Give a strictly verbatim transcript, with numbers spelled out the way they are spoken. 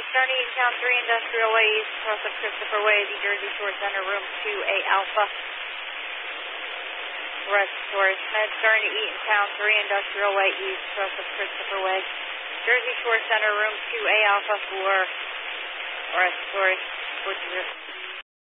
Starting Eatontown three Industrial Way East, across of Christopher Way, the Jersey Shore Center, room two A Alpha. Respiratory Med, starting Eatontown three Industrial Way East, across of Christopher Way, Jersey Shore Center, room two A Alpha for respiratory.